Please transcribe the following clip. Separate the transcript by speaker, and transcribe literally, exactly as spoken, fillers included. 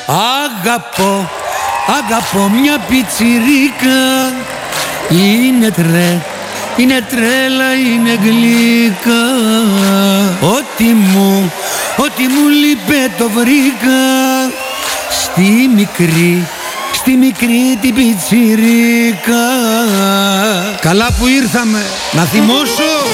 Speaker 1: Αγαπώ, αγαπώ μια πιτσιρίκα. Είναι τρε, είναι τρέλα, είναι γλυκά. Ό,τι μου, ό,τι μου λείπε το βρήκα στη μικρή, στη μικρή την πιτσιρίκα. Καλά που ήρθαμε, να θυμώσω.